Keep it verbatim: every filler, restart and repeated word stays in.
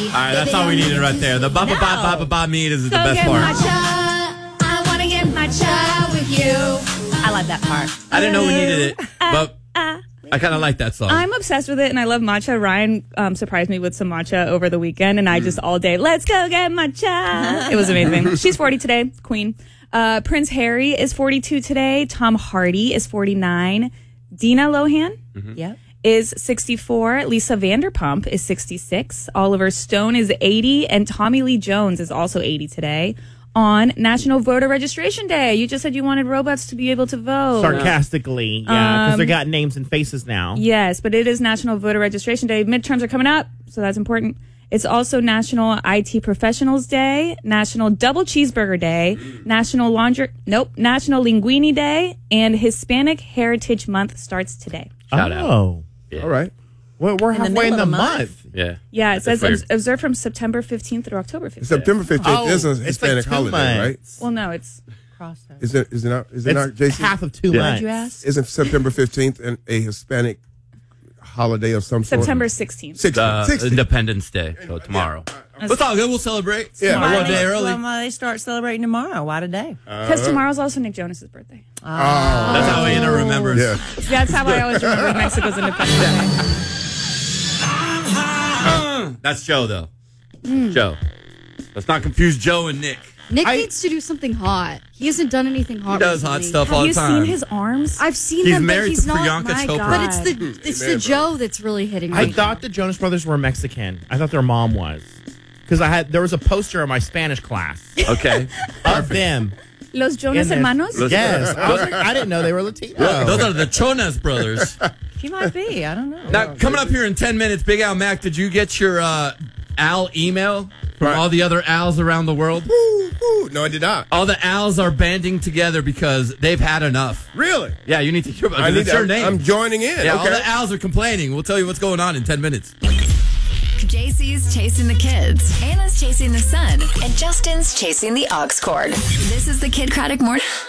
All right, that's all we needed right there. The ba ba ba ba ba ba meat is the Go best get part. matcha. I want to get matcha with you. I love that part. I didn't know we needed it, but I kind of like that song. I'm obsessed with it, and I love matcha. Ryan um, surprised me with some matcha over the weekend, and I just all day, let's go get matcha. It was amazing. She's forty today, queen. Uh, Prince Harry is forty-two today. Tom Hardy is forty-nine. Dina Lohan Mm-hmm. Yep. is sixty-four. Lisa Vanderpump is sixty-six. Oliver Stone is eighty, and Tommy Lee Jones is also eighty today. On National Voter Registration Day. You just said you wanted robots to be able to vote. Sarcastically, yeah, because they got names and faces now. Yes, but it is National Voter Registration Day. Midterms are coming up, so that's important. It's also National I T Professionals Day, National Double Cheeseburger Day, National Laundry, nope, National Linguini Day, and Hispanic Heritage Month starts today. Shout out. Oh, Yeah. All right. well, we're In the halfway in middle the of the month. month. Yeah. Yeah, it says That's weird. observed from September fifteenth through October fifteenth. September fifteenth Oh, is a it's like Hispanic two holiday, right? months. Well, no, it's Crossover. Is it? Is it not? Is it not? It's J C? half of two Yeah. months. Did you ask? Isn't September fifteenth an, a Hispanic holiday of some sort? September sixteenth. The sixteenth. Independence Day, so tomorrow. But it's all good. We'll celebrate. Yeah. One Why day they- early. Well, why they start celebrating tomorrow? Why today? Because tomorrow's also Nick Jonas' birthday. That's how Anna remembers. Yeah. That's how I always remember Mexico's Independence Day. That's Joe, though. Joe. Let's not confuse Joe and Nick. Nick I- needs to do something hot. He hasn't done anything hot. He does hot recently. stuff all Have the you time. seen his arms? I've seen He's them, but married he's to not. Priyanka my Chopra. God. But it's the it's the Joe that's really hitting me. I thought the Jonas Brothers were Mexican. I thought their mom was, because I had there was a poster in my Spanish class Okay. of them. Los Jonas In this- Hermanos? Yes, I, was like, I didn't know they were Latino. Those are the Jonas brothers. He might be. I don't know. Now, coming up here in ten minutes, Big Al Mac, did you get your uh, Al email from Right. all the other Als around the world? Ooh, ooh. No, I did not. All the Als are banding together because they've had enough. Really? Yeah, you need to hear about it. I need It's to, your I'm, name. I'm joining in. yeah, all okay. the Als are complaining. We'll tell you what's going on in ten minutes. J C's chasing the kids, Anna's chasing the sun, and Justin's chasing the aux cord. This is the Kid Craddock Morning.